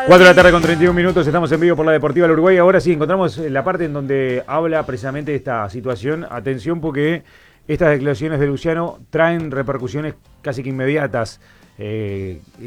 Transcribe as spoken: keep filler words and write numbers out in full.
cuatro de la tarde con treinta y un minutos, estamos en vivo por la Deportiva del Uruguay. Ahora sí, encontramos la parte en donde habla precisamente de esta situación. Atención, porque estas declaraciones de Luciano traen repercusiones casi que inmediatas. Eh,